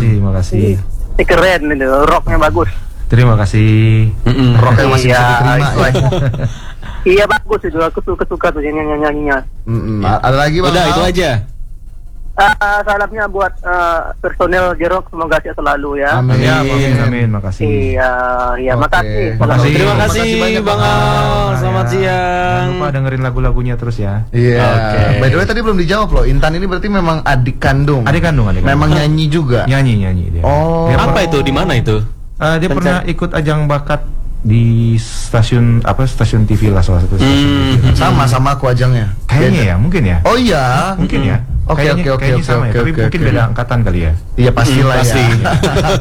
kasih, makasih. Keren itu, rocknya bagus. Terima kasih. Rock yang masih bisa diterima ya. Iya bagus itu, aku suka tuh nyanyinya. Ada lagi Bang? Udah, itu aja. Salamnya buat personel J-Rock, semoga sehat selalu ya. Amin. Ya, amin, makasih. Iya, makasih. Makasih. Terima kasih Makasih banyak, Bang Bang. Al. Selamat Jangan siang. lupa dengerin lagu-lagunya terus ya. Iya. Oke. By the way tadi belum dijawab loh. Intan ini berarti memang adik kandung. Adik kandung. Memang nyanyi juga. Nyanyi dia. Oh. Dia Apa itu? Di mana itu? dia pernah ikut ajang bakat di stasiun TV lah, salah satu stasiun TV. Sama aku ajangnya. Kayaknya ya, mungkin ya. Oh iya. Mungkin ya. Oke, Kayaknya- oke, kayaknya oke, sama ya, oke, tapi oke, mungkin oke. beda angkatan kali ya. Iya pastilah Pasti. ya.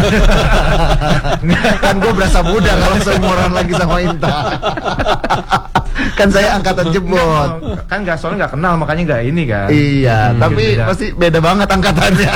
Kan gue berasa muda kalau seumuran lagi sama Inta. Kan saya angkatan jebot. Kan nggak, soalnya nggak kenal, makanya nggak ini kan. Iya, tapi beda. pasti beda banget angkatannya.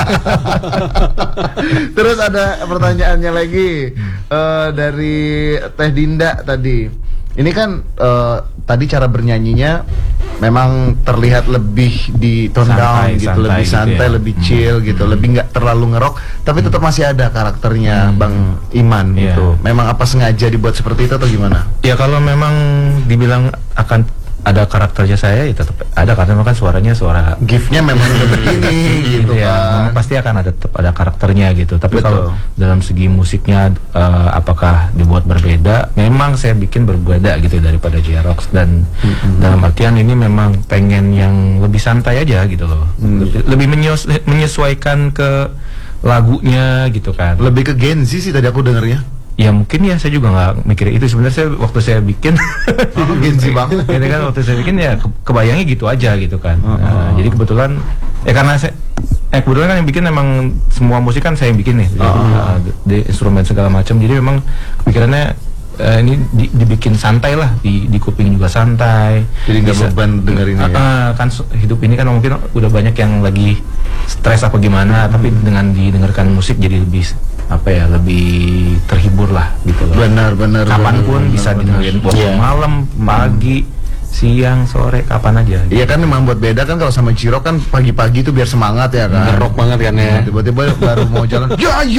Terus ada pertanyaannya lagi dari Teh Dinda tadi. Ini kan tadi cara bernyanyinya memang terlihat lebih di tone down gitu, Santai lebih gitu santai, ya. lebih chill gitu, lebih nggak terlalu ngerok, tapi tetap masih ada karakternya Bang Iman Iya. gitu. Memang apa sengaja dibuat seperti itu atau gimana? Ya kalau memang dibilang akan ada karakternya saya, ya tetap ada, karena memang kan suaranya suara Gift-nya memang udah begini gitu ya, kan. memang pasti akan ada, tetap ada karakternya gitu. Tapi Betul. kalau dalam segi musiknya apakah dibuat berbeda? Memang saya bikin berbeda gitu daripada J-Rock, dan dalam artian ini memang pengen yang lebih santai aja gitu loh. Lebih menyesuaikan ke lagunya gitu kan. Lebih ke Gen Z sih tadi aku dengernya. Ya mungkin ya, saya juga nggak mikir itu sebenarnya. Saya waktu saya bikin Gen Z banget. gitu kan, waktu saya bikin ya kebayangnya gitu aja gitu kan. Nah, jadi kebetulan ya karena saya kebetulan kan yang bikin emang semua musik kan saya yang bikin nih, di instrumen segala macam. Jadi memang kepikirannya ini dibikin santai lah, di kuping juga santai. Jadi nggak Bisa- beban dengerinnya ya. kan hidup ini kan mungkin udah banyak yang lagi stres apa gimana, tapi dengan didengarkan musik jadi lebih lebih terhibur lah gitu loh. Benar. Kapanpun bisa didengerin, Iya. malam, pagi, siang, sore, kapan aja. Iya kan memang buat beda kan kalau sama J-Rock kan pagi-pagi tuh biar semangat ya kan. Ngerok banget kan ya. Tiba-tiba baru mau jalan,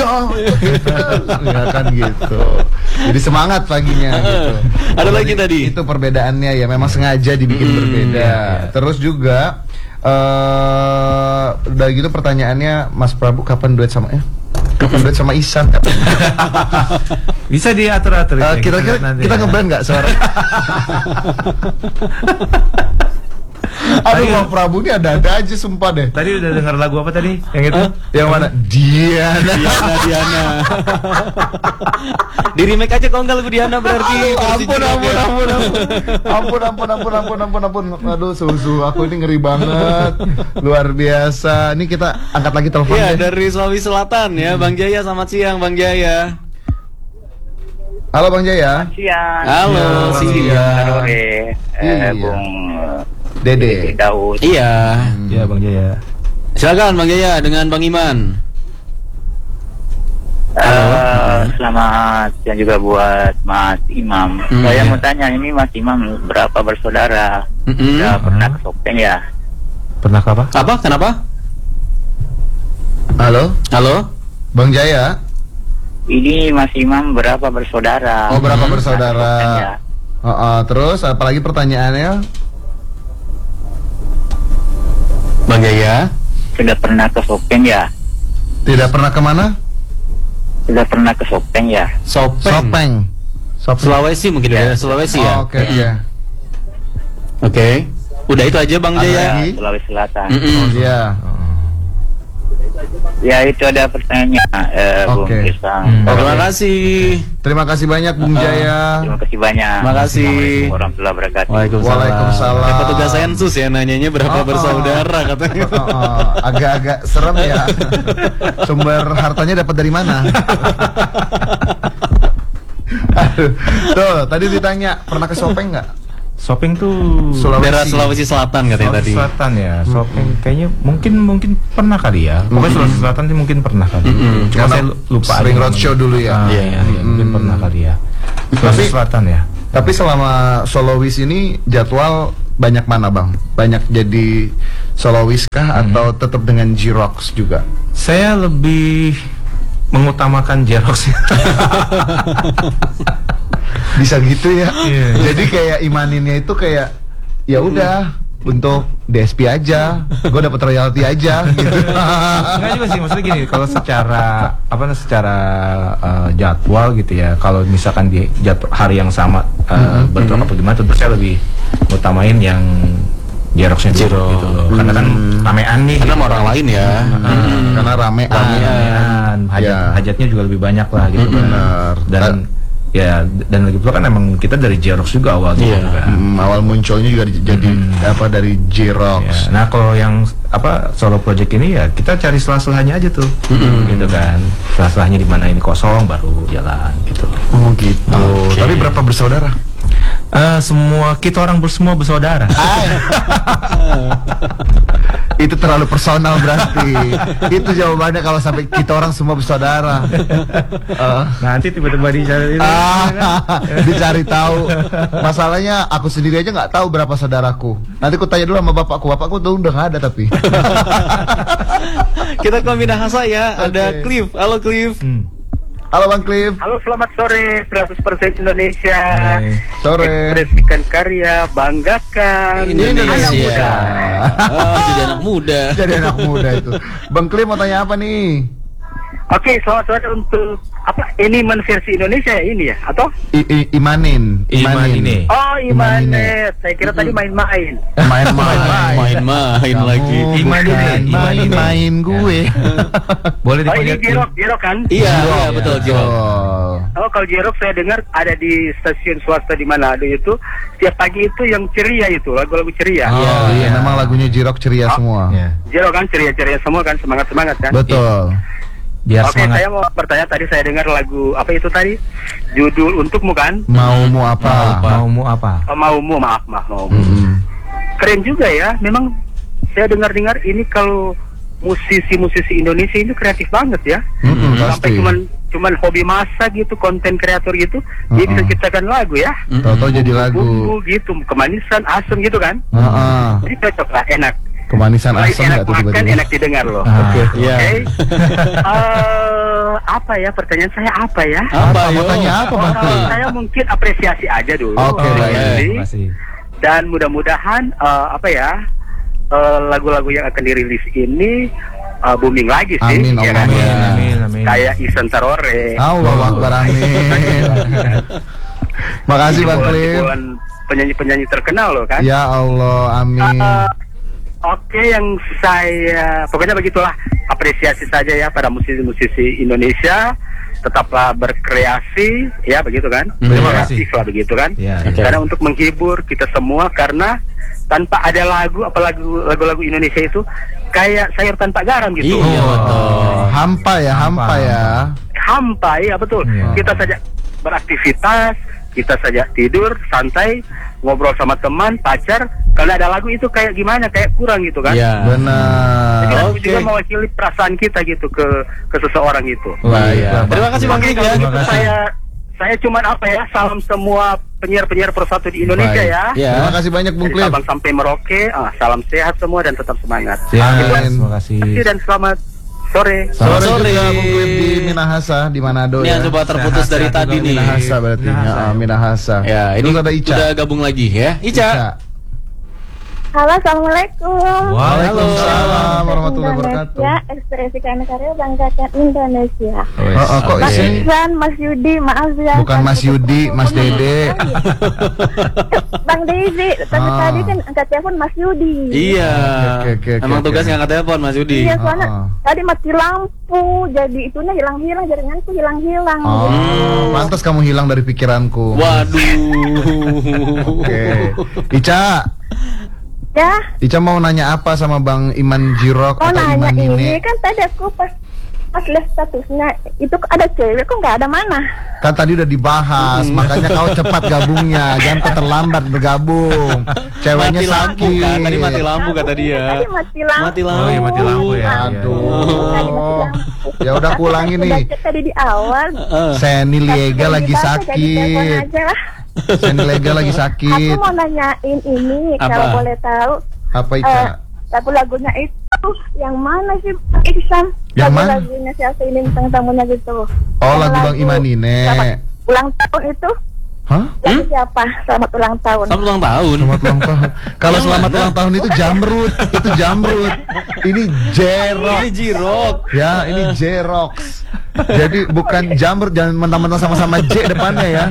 ya kan gitu. Jadi semangat paginya gitu. Ada lagi tadi. Itu perbedaannya ya, memang sengaja dibikin berbeda. Terus juga udah gitu pertanyaannya, Mas Prabu kapan duet sama Isan? Bisa diatur-atur. Kira-kira nanti kita ya. ngeblend nggak suara? Aduh, Bang Prabu ini ada-ada aja sumpah deh. Tadi udah dengar lagu apa tadi? Yang itu? Yang mana? Diana. Diana. Di remake aja kalau enggak lagu Diana berarti. Ampun. Aduh, suhu aku ini ngeri banget. Luar biasa. Ini kita angkat lagi telepon Iya, deh. dari Sulawesi Selatan ya, Bang Jaya. Selamat siang, Bang Jaya. Halo Bang Jaya. Siang. Halo, siang. Sore, Iya. Bung Dede. Daud. Iya. Ya Bang Jaya. Silakan Bang Jaya dengan Bang Iman. Selamat siang juga buat Mas Imam. Saya mau tanya, ini Mas Imam berapa bersaudara? Sudah pernah ke Sopeng ya? Pernah ke apa? Apa? Kenapa? Halo, Halo? Bang Jaya. Ini Mas Imam berapa bersaudara? Oh, berapa bersaudara? Sopeng ya? Terus apalagi pertanyaannya? Bang Jaya? Sudah pernah ke Sopeng ya? Tidak pernah kemana? Sudah pernah ke Sopeng ya? Sopeng. Sulawesi mungkin ya, Sulawesi ya. Oke, iya. Oke. Udah itu aja Bang Ada Jaya. lagi? Sulawesi Selatan. Iya. Ya itu ada pertanyaan Bung Oke. Isang. Terima kasih. Terima kasih banyak Bung Jaya. Terima kasih banyak. Terima kasih. Assalamualaikum warahmatullahi wabarakatuh. Waalaikumsalam. Kayak petugas sensus ya, nanyanya berapa bersaudara katanya. Agak-agak serem ya. Sumber hartanya dapat dari mana? Aduh. Tuh, tadi ditanya pernah ke Sopeng nggak? Shopping tuh Daerah Sulawesi Selatan katanya Sulawesi tadi. Selatan ya. Shopping kayaknya mungkin pernah kali ya. Pokoknya Sulawesi Selatan sih mungkin pernah kali. Cuma Karena saya lupa. sering aja roadshow dulu ya. Iya, mungkin pernah kali ya. Sulawesi Selatan ya. Tapi selama solois ini jadwal banyak mana Bang? Banyak jadi solois kah atau tetap dengan J-Rocks juga? Saya lebih mengutamakan Jerox. Bisa gitu ya. Jadi kayak imaninnya itu kayak ya udah untuk DSP aja, gue dapat royalti aja gitu. Enggak juga sih, maksudnya gini, kalau secara jadwal gitu ya, kalau misalkan di hari yang sama bentrok apa gimana, tentu saya lebih utamain yang Jeroxnya dulu gitu loh. Karena kan ramean nih. Karena sama orang lain ya. Karena ramean. Hajatnya juga lebih banyak lah gitu kan. Benar. Dan lagi pula kan emang kita dari Jerox juga awalnya kan. Awal munculnya juga jadi dari Jerox. Nah kalau yang solo project ini ya kita cari selah-selahnya aja tuh, gitu kan. Selah-selahnya di mana ini kosong baru jalan gitu. Oh gitu. Tapi berapa bersaudara? Kita orang semua bersaudara. Itu terlalu personal berarti. Itu jawabannya kalau sampai kita orang semua bersaudara. Nanti tiba-tiba dicari dicari tahu. Masalahnya aku sendiri aja nggak tahu berapa saudaraku. Nanti aku tanya dulu sama bapakku tuh udah nggak ada tapi. Kita ke Minahasa ya. Ada Cliff. Halo Cliff. Halo Bang Cliff. Halo, selamat sore 100% Indonesia. Sore. Ekspresikan karya, banggakan Indonesia. anak muda. Jadi anak muda. Jadi anak muda itu. Bang Cliff mau tanya apa nih? Oke, selamat sore untuk ini versi Indonesia ya ini ya atau? Imanin. Oh, Imanet. Saya kira tadi main-main. Main lagi. Main gue. Boleh Oh, ini dipanggil Jerok kan? Iya, betul Jerok. Oh, kalau Jerok saya dengar ada di stasiun swasta di Manado itu setiap pagi itu yang ceria itu, lagu-lagu ceria. Iya, memang lagunya Jirok ceria semua. Jerok kan ceria-ceria semua kan, semangat-semangat kan? Betul. biar Oke, semangat. saya mau bertanya, tadi saya dengar lagu apa itu tadi? Judul Untukmu kan? Maumu apa? Maumu apa? Oh, Maumu, maaf, Maumu. Keren juga ya. Memang saya dengar-dengar ini kalau musisi-musisi Indonesia ini kreatif banget ya. Sampai cuman hobi masak gitu, konten kreator gitu, dia bisa ciptakan lagu ya. Tahu-tahu jadi lagu. Bumbu gitu, kemanisan, asam gitu kan. Jadi cocok lah, enak. Kemanisan asam enak nggak tuh makan, tiba-tiba? enak didengar loh. Oke. Iya. Oke. Apa ya, pertanyaan saya apa ya? Apa? Mau tanya apa, Bang? Saya mungkin apresiasi aja dulu. Oke, baik. Apresiasi. Makasih. Dan mudah-mudahan lagu-lagu yang akan dirilis ini booming lagi sih. Amin, ya kan? Amin. Kayak Isan Tarore. Allahu Akbar, amin. Makasih Bang Cliff. Penyanyi-penyanyi terkenal loh kan. Ya Allah, amin. Oke, yang saya pokoknya begitulah, apresiasi saja ya pada musisi-musisi Indonesia, tetaplah berkreasi ya, begitu kan. Terima kasih. Kreatif lah, begitu kan. Ya, Karena untuk menghibur kita semua, karena tanpa ada lagu-lagu Indonesia itu kayak sayur tanpa garam gitu. Iya, betul. Hampa ya. Hampa ya, betul. Iya. Kita saja beraktivitas, kita saja tidur santai, ngobrol sama teman, pacar. Kalau ada lagu itu kayak gimana, kayak kurang gitu kan. Iya. Benar. Jadi lagu Oke. juga mewakili perasaan kita gitu ke seseorang itu. Iya. Terima kasih Bang Cliff ya. Gitu, saya cuman salam semua penyiar-penyiar persatu di Indonesia Baik. ya. Ya. Terima kasih banyak Bung Dari Cliff. Sabang sampai Merauke, salam sehat semua dan tetap semangat. Terima kasih. Terima kasih dan selamat sore. Sore Sore. juga Bung Cliff di Minahasa di Manado Ini ya. yang coba terputus dari Minahasa tadi juga, nih. Minahasa berarti. Minahasa. Ya, ini Terus ada Ica. udah gabung lagi ya. Ica. Halo, assalamualaikum. Waalaikumsalam warahmatullahi wabarakatuh. Indonesia, ekspresikan karya banggakan Indonesia. Kok Mas ini Ihsan, Mas Yudi, maaf ya. bukan Mas Yudi, Mas Dede. Bang Dede, tapi tadi kan angkat telepon Mas Yudi. Iya. Oke. Emang tugasnya angkat telepon Mas Yudi. Iya, soalnya tadi mati lampu, jadi itunya hilang-hilang, jaringanku hilang-hilang. Pantas kamu hilang dari pikiranku. Waduh. Oke. Ica Ya, mau nanya apa sama Bang Iman Jirok mau atau nanya Iman ini kan tadi aku pas lihat statusnya itu ada cewek, kok nggak ada mana? Kan tadi udah dibahas, makanya kau cepat gabungnya, jangan terlambat bergabung. Ceweknya Mati lampu sakit. kan? Tadi mati lampu kata dia. Tadi mati lampu. Mati lampu. Oh iya, mati lampu ya. Aduh. Ya udah aku ulangi nih. Tadi di awal. Seni Liega lagi sakit. Seni Liega lagi Aku sakit. mau nanyain ini, Apa? kalau boleh tahu. Apa Ica? Lagu-lagunya itu yang mana sih Bang Iksan? Yang mana? Lagu-lagunya si Asa ini bintang tamunya gitu. Oh, lagu Bang Imanine. Selamat ulang tahun itu. Hah? Lagu siapa? Selamat ulang tahun. Selamat ulang tahun. Selamat ulang tahun. Kalau Yang selamat mana? ulang tahun itu Jamrut, itu Jamrut. Ini Jerox. Ini Jirok. Ya, ini Jerox. Jadi bukan Jamrut, jangan mentang-mentang sama-sama J depannya ya.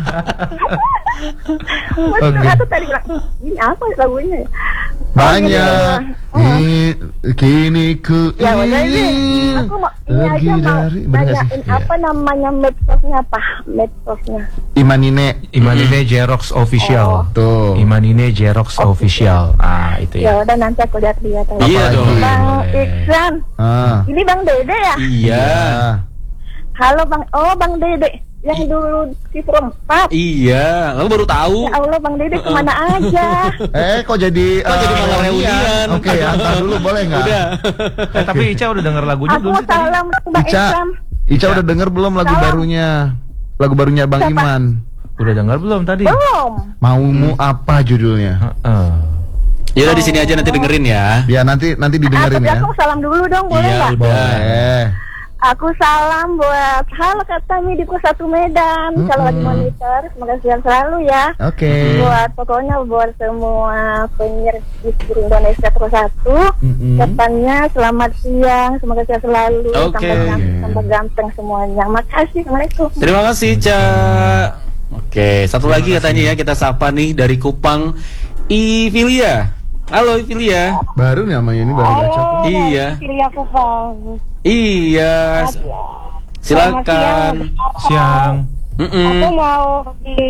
Betul, Oke. aku tadi bilang, ini apa lagunya? ya? Banyak. Kini ku Ya udah ini, ingin aku mau ini pergi aja mau dari bener nggak sih? nanyain apa namanya medsosnya apa? Medsosnya. Imanine. Imanine Jerox official. Tuh. Imanine Jerox official. Ah, itu Ya ya. udah nanti aku lihat-lihat. aja. Iya Apalagi? dong. Bang Boleh. Iksan, Ah. ini Bang Dede ya? Iya. Halo Bang, oh Bang Dede yang dulu di Perempat. Iya. Lalu baru tahu. Ya Allah Bang Dede kemana aja? Kok jadi jadi malah reunian? Oke, antar dulu boleh nggak? Udah. Tapi Ica udah denger lagunya Aku belum mau sih tadi? salam Bang Ica, Iksan. Ica udah denger belum lagu Salam. barunya? Lagu barunya Bang Siapa? Iman. Udah denger belum tadi? Belum. Maumu apa judulnya? Heeh. Ya udah di sini aja nanti dengerin ya. Ya nanti didengerin Tapi ya. aku salam dulu dong, boleh Iya, nggak? udah. Boleh. Aku salam buat halo Kak Tami di Pos 1 Medan. Kalau lagi monitor, semoga sehat selalu ya. Oke. Buat pokoknya buat semua penyiar di seluruh Indonesia Pos 1. Depannya selamat siang, semoga sehat selalu. Oke. Tambah ganteng semuanya. Makasih, Assalamualaikum. Terima kasih, Ca. Oke, satu lagi katanya ya kita sapa nih dari Kupang, Ivilia. Halo Ivilia. Baru nih namanya ini baru gacor. Iya. Pilih aku Bang. Iya. Silakan. Siang. Aku mau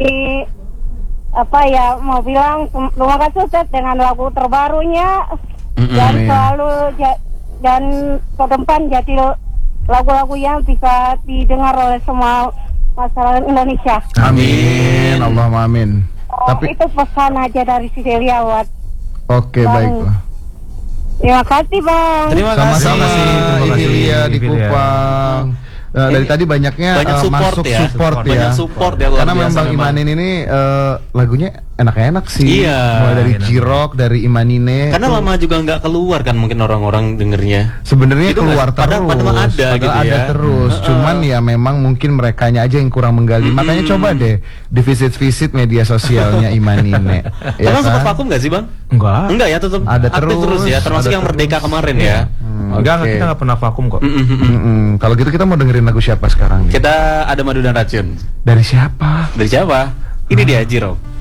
mau bilang terima kasih Ustaz dengan lagu terbarunya dan Amin. selalu dan ke depan jadi lagu-lagu yang bisa didengar oleh semua masyarakat Indonesia. Amin. Allahumma amin. Tapi Itu pesan aja dari Sidelia buat. oke, Bang. baiklah. Terima kasih Bang. Terima kasih. Sama-sama Terima kasih, Ivilia di Ivilia. Kupang. Dari tadi banyaknya Banyak support masuk ya. support ya. Banyak support ya, luar Karena memang biasa Bang memang. Imanin ini lagunya enak-enak sih. Iya. Mulai dari Enak. Jirok, dari Imanine. Karena tuh lama juga nggak keluar kan mungkin orang-orang dengernya. sebenarnya Itu keluar nggak- padahal- terus. padahal ada Padahal gitu ada ya. terus. Cuman ya memang mungkin merekanya aja yang kurang menggali. Makanya coba deh di visit media sosialnya Imanine. Ya Emang sempat kan? vakum nggak sih Bang? Enggak. Enggak ya, tetap Ada aktif terus, ya. Termasuk ada yang Merdeka terus. kemarin ya. Enggak, Oke. kita nggak pernah vakum kok. Kalau gitu kita mau dengerin lagu siapa sekarang nih? Kita ada Madu dan Racun. Dari siapa? Dari siapa? Ini dia Jiro.